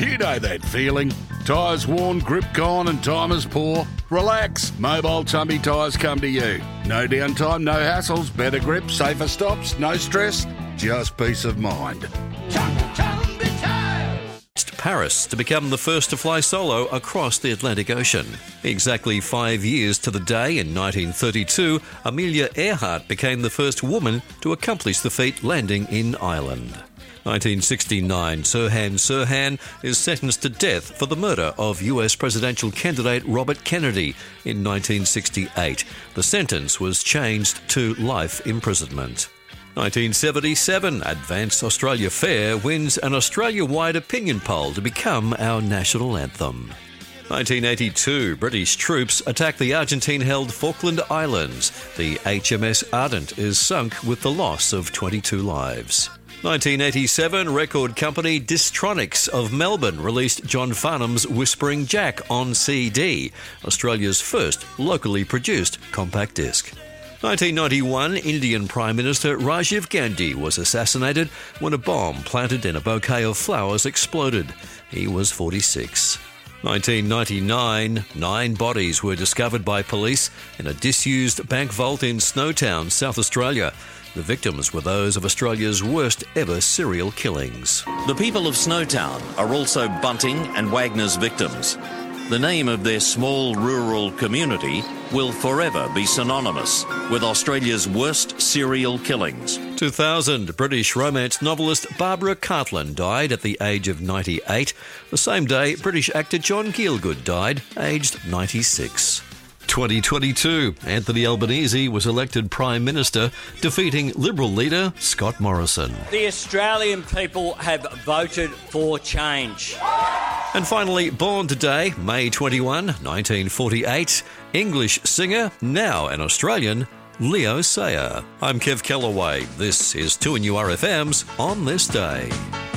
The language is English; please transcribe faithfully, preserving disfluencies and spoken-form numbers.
You know that feeling. Tyres worn, grip gone and time is poor? Relax. Mobile Tumby Tyres come to you. No downtime, no hassles, better grip, safer stops, no stress, just peace of mind. Paris to become the first to fly solo across the Atlantic Ocean. Exactly five years to the day in nineteen thirty-two, Amelia Earhart became the first woman to accomplish the feat, landing in Ireland. nineteen sixty-nine, Sirhan Sirhan is sentenced to death for the murder of U S presidential candidate Robert Kennedy in nineteen sixty-eight. The sentence was changed to life imprisonment. nineteen seventy-seven, Advance Australia Fair wins an Australia-wide opinion poll to become our national anthem. nineteen eighty-two, British troops attack the Argentine-held Falkland Islands. The H M S Ardent is sunk with the loss of twenty-two lives. nineteen eighty-seven, record company Distronics of Melbourne released John Farnham's Whispering Jack on C D, Australia's first locally produced compact disc. nineteen ninety-one, Indian Prime Minister Rajiv Gandhi was assassinated when a bomb planted in a bouquet of flowers exploded. He was forty-six. nineteen ninety-nine, nine bodies were discovered by police in a disused bank vault in Snowtown, South Australia. The victims were those of Australia's worst ever serial killings. The people of Snowtown are also Bunting and Wagner's victims. The name of their small rural community will forever be synonymous with Australia's worst serial killings. two thousand, British romance novelist Barbara Cartland died at the age of ninety-eight. The same day, British actor John Gielgud died, aged ninety-six. twenty twenty-two, Anthony Albanese was elected Prime Minister, defeating Liberal leader Scott Morrison. The Australian people have voted for change. And finally, born today, May twenty-first, nineteen forty-eight, English singer, now an Australian, Leo Sayer. I'm Kev Callaway. This is two N U R F M's On This Day.